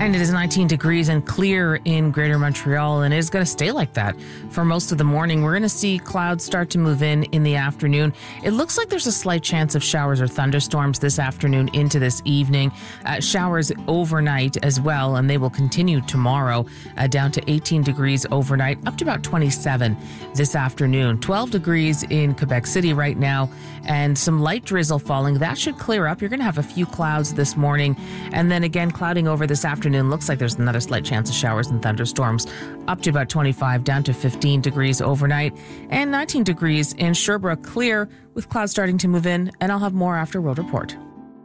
And it is 19 degrees and clear in Greater Montreal, and it is going to stay like that for most of the morning. We're going to see clouds start to move in the afternoon. It looks like there's a slight chance of showers or thunderstorms this afternoon into this evening. Showers overnight as well, and they will continue tomorrow, down to 18 degrees overnight, up to about 27 this afternoon. 12 degrees in Quebec City right now, and some light drizzle falling. That should clear up. You're going to have a few clouds this morning, and then again clouding over this afternoon. Looks like there's another slight chance of showers and thunderstorms, up to about 25, down to 15 degrees overnight, and 19 degrees in Sherbrooke, clear with clouds starting to move in. And I'll have more after World Report.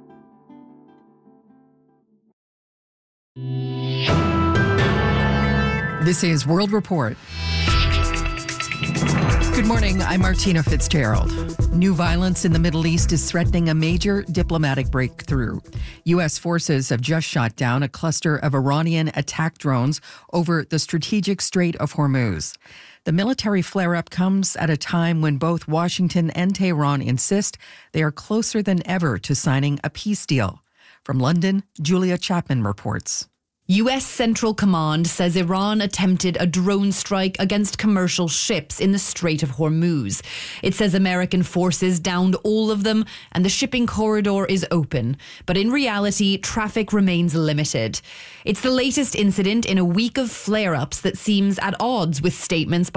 This is World Report. Good morning, I'm Martina Fitzgerald. New violence in the Middle East is threatening a major diplomatic breakthrough. U.S. forces have just shot down a cluster of Iranian attack drones over the strategic Strait of Hormuz. The military flare-up comes at a time when both Washington and Tehran insist they are closer than ever to signing a peace deal. From London, Julia Chapman reports. U.S. Central Command says Iran attempted a drone strike against commercial ships in the Strait of Hormuz. It says American forces downed all of them and the shipping corridor is open. But in reality, traffic remains limited. It's the latest incident in a week of flare-ups that seems at odds with statements by